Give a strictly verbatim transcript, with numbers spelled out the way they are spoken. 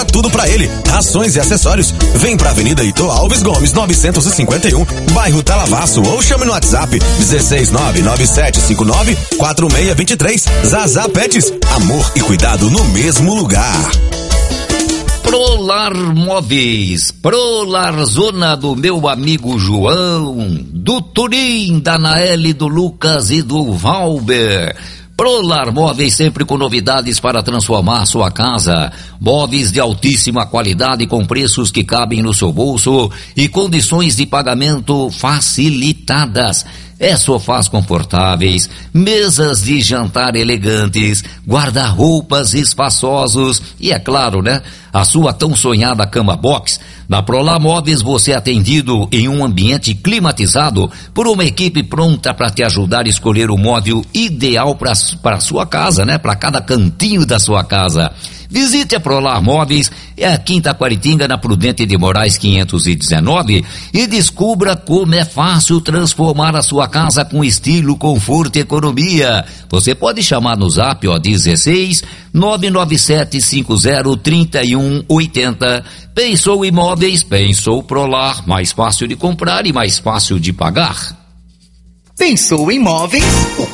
Tudo pra ele, rações e acessórios. Vem pra Avenida Heitor Alves Gomes, novecentos e cinquenta e um, bairro Talavaço, ou chame no WhatsApp dezesseis nove nove sete cinco nove quatro seis dois três. Zazá Pets, amor e cuidado no mesmo lugar. Prolar Móveis, Prolar Zona do meu amigo João, do Turim, da Naeli, do Lucas e do Valber. Prolar Móveis, sempre com novidades para transformar sua casa. Móveis de altíssima qualidade com preços que cabem no seu bolso e condições de pagamento facilitadas. É sofás confortáveis, mesas de jantar elegantes, guarda-roupas espaçosos e, é claro, né, a sua tão sonhada cama box. Na Prolar Móveis você é atendido em um ambiente climatizado por uma equipe pronta para te ajudar a escolher o móvel ideal para para sua casa, né, para cada cantinho da sua casa. Visite a Prolar Móveis, é a Quinta Quaritinga, na Prudente de Moraes quinhentos e dezenove, e descubra como é fácil transformar a sua casa com estilo, conforto e economia. Você pode chamar no zap, ó, dezesseis nove nove sete cinco zero três um oito zero. Pensou Imóveis, pensou Prolar, mais fácil de comprar e mais fácil de pagar. Pensou Imóveis?